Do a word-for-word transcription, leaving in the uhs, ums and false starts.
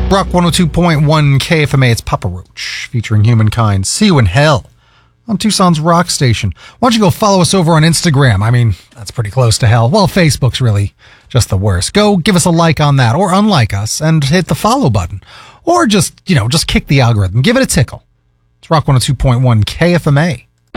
Rock one oh two point one K F M A, it's Papa Roach featuring Humankind. See you in hell on Tucson's Rock Station. Why don't you go follow us over on Instagram? I mean, that's pretty close to hell. Well, Facebook's really just the worst. Go give us a like on that, or unlike us and hit the follow button. Or just, you know, just kick the algorithm. Give it a tickle. It's Rock one oh two point one K F M A.